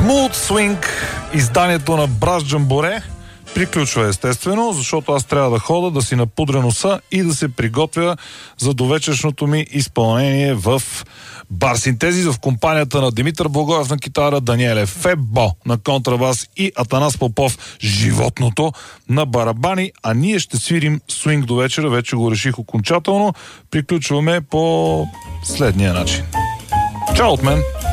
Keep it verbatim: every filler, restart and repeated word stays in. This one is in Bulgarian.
Smooth Swing, изданието на Браш Джамборе, приключва естествено, защото аз трябва да хода, да си напудря носа и да се приготвя за довечершното ми изпълнение в Бар Синтезис в компанията на Димитър Благоев на китара, Даниеле Фебо на контрабас и Атанас Попов, животното, на барабани, а ние ще свирим свинг до вечера, вече го реших окончателно. Приключваме по следния начин. Чао от мен!